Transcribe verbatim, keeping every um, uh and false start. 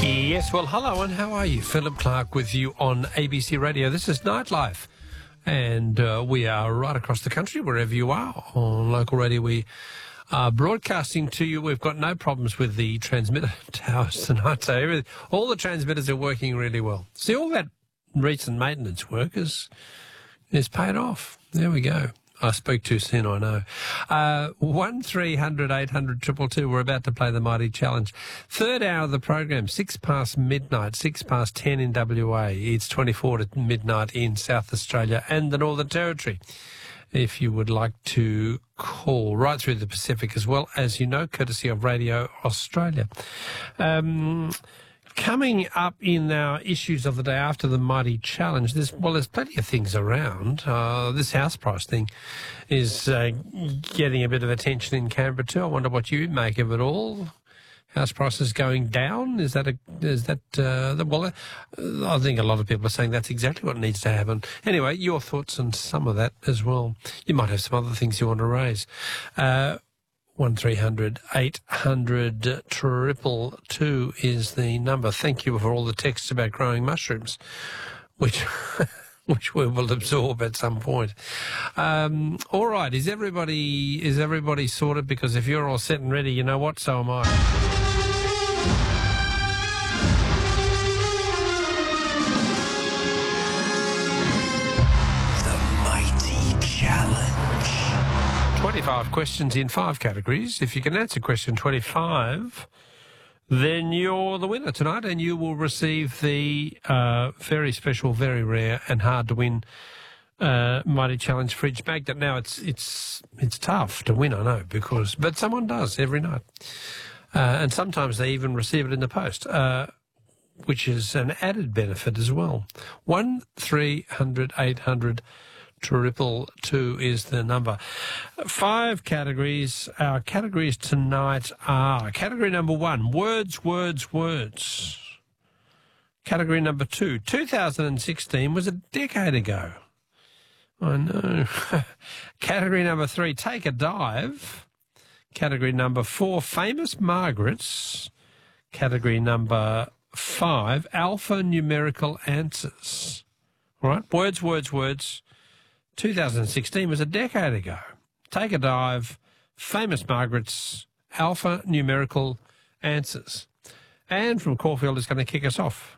Yes, well, hello and how are you? Philip Clark with you on A B C Radio. This is Nightlife, and uh, we are right across the country, wherever you are. On local radio, we are broadcasting to you. We've got no problems with the transmitter towers tonight, so everything, all the transmitters are working really well. See, all that recent maintenance work is, is paid off. There we go. I spoke too soon, I know. Uh, one three hundred eight hundred two two two. We're about to play the Mighty Challenge. Third hour of the program, six past midnight, six past ten in W A. It's twenty-four to midnight in South Australia and the Northern Territory. If you would like to call right through the Pacific as well, as you know, courtesy of Radio Australia. Um... Coming up in our issues of the day after the Mighty Challenge, there's, well, there's plenty of things around. Uh, this house price thing is uh, getting a bit of attention in Canberra too. I wonder what you make of it all. House prices going down? Is that a, is that, uh, the, well, uh, I think a lot of people are saying that's exactly what needs to happen. Anyway, your thoughts on some of that as well. You might have some other things you want to raise. Uh, one three hundred eight hundred triple two is the number. Thank you for all the texts about growing mushrooms, which which we will absorb at some point. Um, all right, is everybody is everybody sorted? Because if you're all set and ready, you know what? So am I. twenty-five questions in five categories. If you can answer question twenty-five, then you're the winner tonight, and you will receive the uh, very special, very rare and hard to win uh, Mighty Challenge fridge magnet. Now, it's it's it's tough to win, I know, because but someone does every night. Uh, and sometimes they even receive it in the post, uh, which is an added benefit as well. one three hundred eight hundred Triple two is the number. Five categories. Our categories tonight are category number one, words, words, words. Category number two, two thousand sixteen was a decade ago. I know. Category number three, take a dive. Category number four, famous Margarets. Category number five, alphanumerical answers. All right, words, words, words. two thousand sixteen was a decade ago. Take a dive, famous Margarets, alpha numerical answers. And from Caulfield is going to kick us off.